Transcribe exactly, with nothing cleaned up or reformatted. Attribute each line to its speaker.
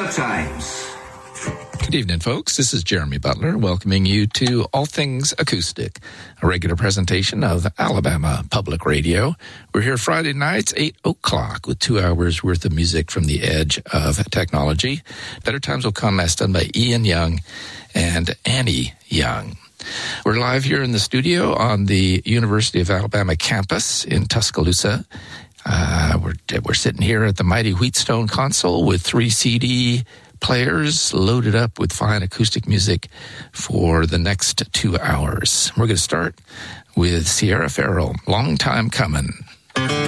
Speaker 1: Times.
Speaker 2: Good evening, folks. This is Jeremy Butler welcoming you to All Things Acoustic, a regular presentation of Alabama Public Radio. We're here Friday nights, eight o'clock, with two hours worth of music from the edge of technology. Better Times Will Come, as done by Ian Young and Annie Young. We're live here in the studio on the University of Alabama campus in Tuscaloosa. Uh, we're, we're sitting here at the mighty Wheatstone console with three C D players loaded up with fine acoustic music for the next two hours. We're going to start with Sierra Farrell, Long Time Coming.